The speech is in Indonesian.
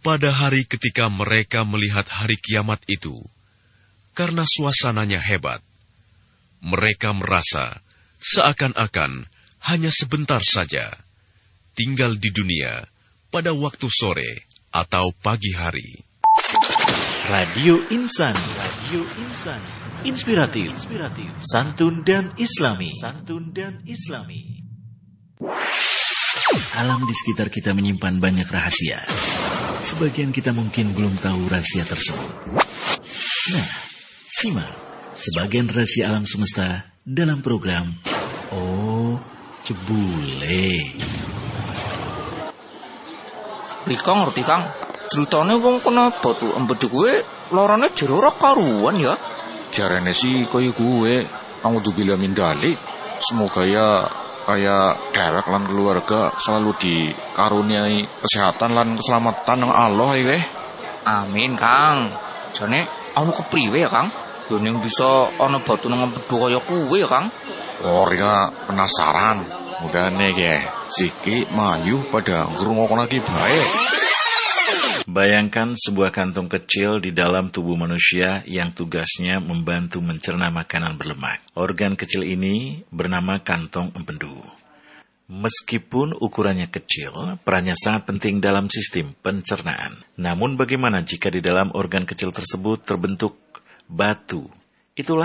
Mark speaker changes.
Speaker 1: Pada hari ketika mereka melihat hari kiamat itu, karena suasananya hebat, mereka merasa seakan-akan hanya sebentar saja tinggal di dunia pada waktu sore atau pagi hari.
Speaker 2: Radio Insani, inspiratif, santun dan islami. Alam di sekitar kita menyimpan banyak rahasia. Sebagian kita mungkin belum tahu rahasia tersebut. Nah, simak sebagian rahasia alam semesta dalam program Oh Jebule.
Speaker 3: Kang ngerti Kang, ceritanya wong kena batu empedu gue lorone jero ora karuan ya.
Speaker 4: Jarane sih kaya gue, naudzubillah min dzalik. Semoga ya kayak dewek lan keluarga selalu dikaruniai kesehatan lan keselamatan ng Allah ya.
Speaker 3: Amin Kang. Jane anu kepriwe ya Kang? Yo ning bisa ana batu nang empedu kaya kuwe ya Kang.
Speaker 4: Orga penasaran. Mudane ge, siki mayu pada ngrungokno iki bae.
Speaker 2: Bayangkan sebuah kantung kecil di dalam tubuh manusia yang tugasnya membantu mencerna makanan berlemak. Organ kecil ini bernama kantong empedu. Meskipun ukurannya kecil, perannya sangat penting dalam sistem pencernaan. Namun bagaimana jika di dalam organ kecil tersebut terbentuk batu? Itulah